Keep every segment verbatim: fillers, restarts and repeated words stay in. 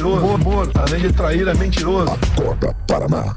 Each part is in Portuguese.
mentiroso. Humor, além de trair, é mentiroso. Acorda, Paraná.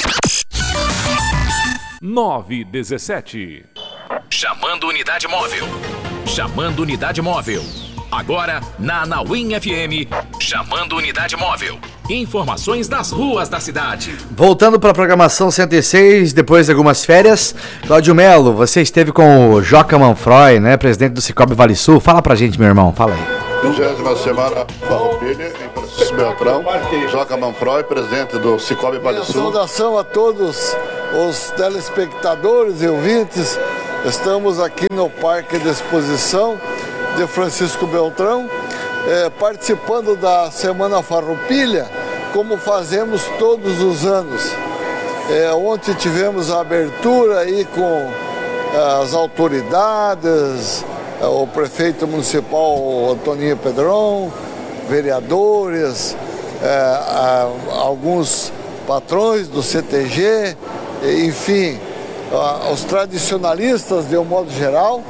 nove e dezessete. Chamando unidade móvel. Chamando unidade móvel. Agora, na Anauim F M, chamando unidade móvel. Informações das ruas da cidade. Voltando para a programação cento e seis, depois de algumas férias, Cláudio Melo, você esteve com o Joca Manfroy, né, presidente do Cicobi Vale Sul. Fala pra gente, meu irmão, fala aí. vigésima semana Farroupilha, em Francisco Beltrão, Joca Manfroy, presidente do Cicobi Vale Sul. Saudação a todos os telespectadores e ouvintes. Estamos aqui no Parque de Exposição de Francisco Beltrão, eh, participando da Semana Farroupilha, como fazemos todos os anos. Eh, ontem tivemos a abertura aí com eh, as autoridades, eh, o prefeito municipal Antoninho Pedron, vereadores, eh, a, alguns patrões do C T G, enfim, a, os tradicionalistas de um modo geral.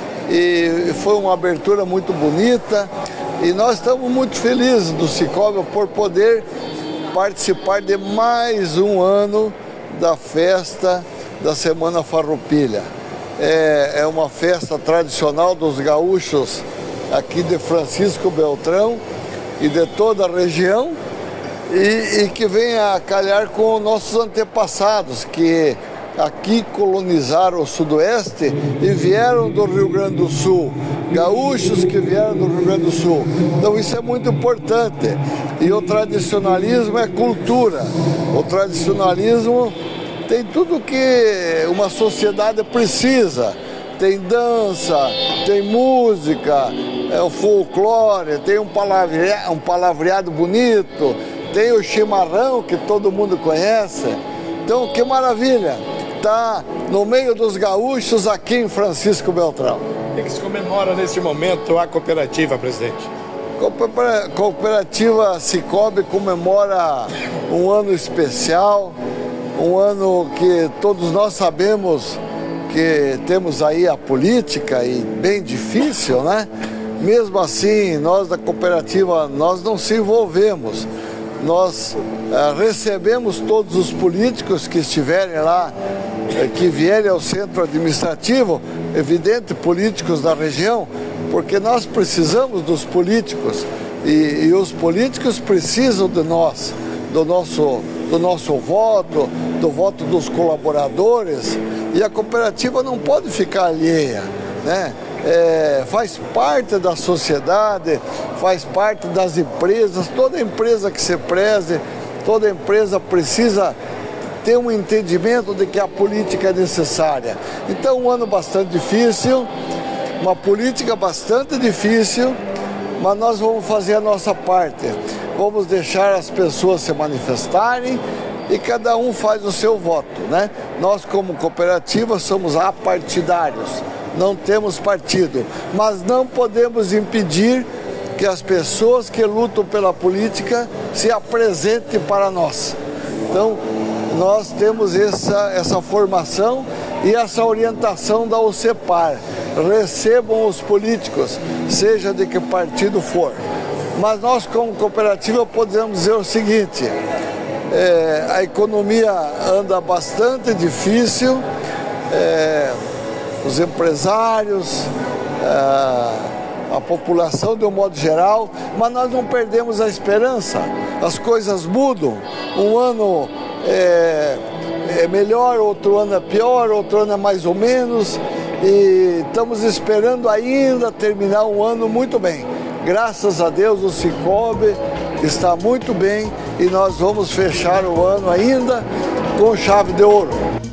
E foi uma abertura muito bonita e nós estamos muito felizes do Cicobi por poder participar de mais um ano da festa da Semana Farroupilha. É, é uma festa tradicional dos gaúchos aqui de Francisco Beltrão e de toda a região e, e que vem a calhar com nossos antepassados que aqui colonizaram o Sudoeste e vieram do Rio Grande do Sul, gaúchos que vieram do Rio Grande do Sul. Então isso é muito importante. E o tradicionalismo é cultura. O tradicionalismo tem tudo que uma sociedade precisa. Tem dança, tem música, é o folclore, tem um palavreado, um palavreado bonito, tem o chimarrão que todo mundo conhece. Então que maravilha! Está no meio dos gaúchos aqui em Francisco Beltrão. O que se comemora neste momento a cooperativa, presidente? A cooperativa Cicobi comemora um ano especial, um ano que todos nós sabemos que temos aí a política e bem difícil, né? Mesmo assim, nós da cooperativa, nós não se envolvemos. Nós uh, recebemos todos os políticos que estiverem lá, uh, que vierem ao centro administrativo, evidente, políticos da região, porque nós precisamos dos políticos e, e os políticos precisam de nós, do nosso, do nosso voto, do voto dos colaboradores, e a cooperativa não pode ficar alheia, né? É, faz parte da sociedade, faz parte das empresas, toda empresa que se preze, toda empresa precisa ter um entendimento de que a política é necessária. Então, um ano bastante difícil, uma política bastante difícil, mas nós vamos fazer a nossa parte. Vamos deixar as pessoas se manifestarem e cada um faz o seu voto, né? Nós, como cooperativa, somos apartidários. Não temos partido, mas não podemos impedir que as pessoas que lutam pela política se apresentem para nós. Então, nós temos essa, essa formação e essa orientação da OCEPAR. Recebam os políticos, seja de que partido for. Mas nós, como cooperativa, podemos dizer o seguinte, é, a economia anda bastante difícil, é, os empresários, a população de um modo geral, mas nós não perdemos a esperança. As coisas mudam, um ano é, é melhor, outro ano é pior, outro ano é mais ou menos, e estamos esperando ainda terminar um ano muito bem. Graças a Deus o Cicobi está muito bem e nós vamos fechar o ano ainda com chave de ouro.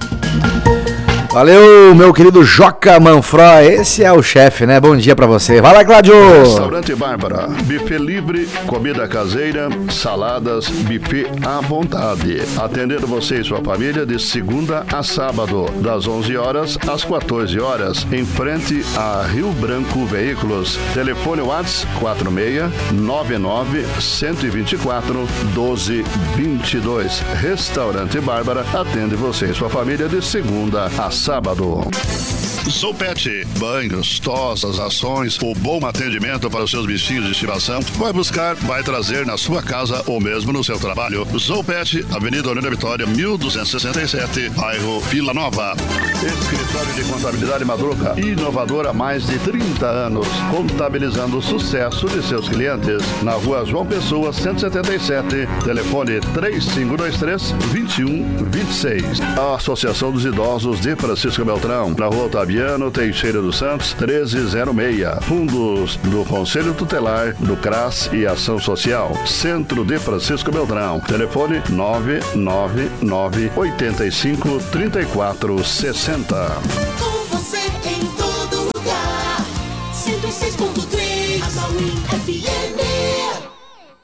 Valeu, meu querido Joca Manfroy, esse é o chefe, né? Bom dia pra você. Vai lá, Cláudio! Restaurante Bárbara, buffet livre, comida caseira, saladas, buffet à vontade. Atendendo você e sua família de segunda a sábado, das onze horas às quatorze horas, em frente a Rio Branco Veículos. Telefone WhatsApp quatro seis nove nove, um dois quatro, um dois dois dois. Restaurante Bárbara atende você e sua família de segunda a sábado. Zoopet, banhos, tosas, ações, o bom atendimento para os seus bichinhos de estimação. Vai buscar, vai trazer na sua casa ou mesmo no seu trabalho. Zoopet, Avenida Aurélio Vitória, mil duzentos e sessenta e sete, bairro Vila Nova. Escritório de Contabilidade Madruga, inovador há mais de trinta anos, contabilizando o sucesso de seus clientes. Na rua João Pessoa, cento e setenta e sete, telefone três cinco dois três, dois um dois seis. A Associação dos Idosos de Francisco Beltrão, na rua Otaviano Teixeira dos Santos, treze zero seis. Fundos do Conselho Tutelar, do C R A S e Ação Social. Centro de Francisco Beltrão. Telefone nove nove nove, oito cinco, três quatro seis zero. Com você em todo lugar. cento e seis ponto três Anauim F M.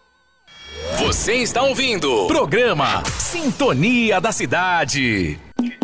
Você está ouvindo programa Sintonia da Cidade.